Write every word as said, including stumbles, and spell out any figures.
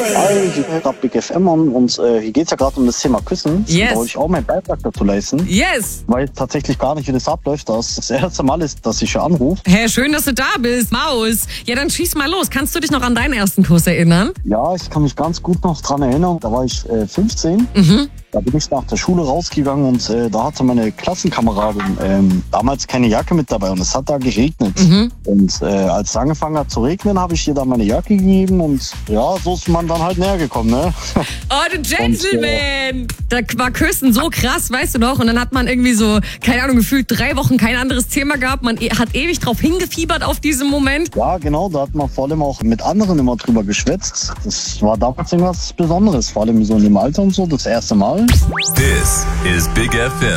Hi, hier ist grad Big F M an und äh, hier geht's ja gerade um das Thema Küssen. Yes. Da wollte ich auch meinen Beitrag dazu leisten. Yes. Weil tatsächlich gar nicht, wie das abläuft. Das das erste Mal ist, dass ich hier anrufe. Hä, schön, dass du da bist, Maus. Ja, dann schieß mal los. Kannst du dich noch an deinen ersten Kuss erinnern? Ja, ich kann mich ganz gut noch dran erinnern. Da war ich äh, fünfzehn. Mhm. Da bin ich nach der Schule rausgegangen und äh, da hatte meine Klassenkameradin ähm, damals keine Jacke mit dabei und es hat da geregnet. Mhm. Und äh, als es angefangen hat zu regnen, habe ich ihr dann meine Jacke gegeben und ja, so ist man dann halt näher gekommen, ne? Oh, du Gentleman! Da war Küssen so krass, weißt du noch? Und dann hat man irgendwie so, keine Ahnung, gefühlt drei Wochen kein anderes Thema gehabt. Man e- hat ewig drauf hingefiebert auf diesen Moment. Ja, genau, da hat man vor allem auch mit anderen immer drüber geschwätzt. Das war damals irgendwas Besonderes, vor allem so in dem Alter und so, das erste Mal. This is Big F M.